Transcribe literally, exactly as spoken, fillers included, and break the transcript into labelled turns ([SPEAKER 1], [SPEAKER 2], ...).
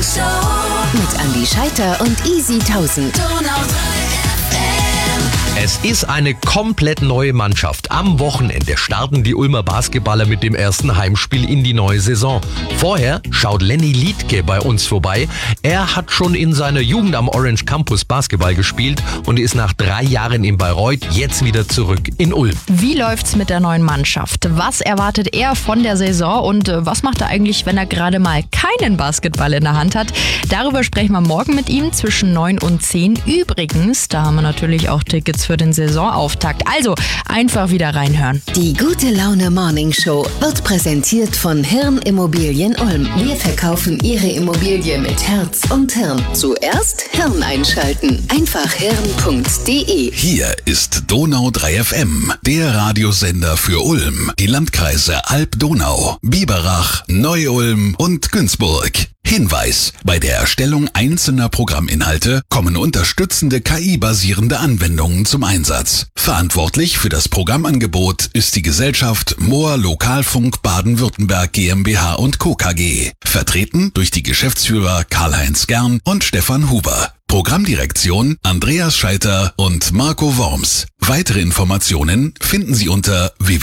[SPEAKER 1] Mit Andi Scheiter und Easy tausend.
[SPEAKER 2] Es ist eine komplett neue Mannschaft. Am Wochenende starten die Ulmer Basketballer mit dem ersten Heimspiel in die neue Saison. Vorher schaut Lenny Liedtke bei uns vorbei. Er hat schon in seiner Jugend am Orange Campus Basketball gespielt und ist nach drei Jahren in Bayreuth jetzt wieder zurück in Ulm.
[SPEAKER 3] Wie läuft's mit der neuen Mannschaft? Was erwartet er von der Saison und was macht er eigentlich, wenn er gerade mal keinen Basketball in der Hand hat? Darüber sprechen wir morgen mit ihm zwischen neun und zehn. Übrigens, da haben wir natürlich auch Tickets für den Saisonauftakt. Also einfach wieder reinhören.
[SPEAKER 1] Die gute Laune Morning Show wird präsentiert von Hirn Immobilien Ulm. Wir verkaufen Ihre Immobilie mit Herz und Hirn. Zuerst Hirn einschalten. Einfach hirn punkt de.
[SPEAKER 4] Hier ist Donau drei F M, der Radiosender für Ulm, die Landkreise Alb-Donau, Biberach, Neu-Ulm und Günzburg. Hinweis: Bei der Erstellung einzelner Programminhalte kommen unterstützende K I-basierende Anwendungen zum Einsatz. Verantwortlich für das Programmangebot ist die Gesellschaft Moor Lokalfunk Baden-Württemberg GmbH und Co. K G, vertreten durch die Geschäftsführer Karl-Heinz Gern und Stefan Huber. Programmdirektion Andreas Scheiter und Marco Worms. Weitere Informationen finden Sie unter w w w punkt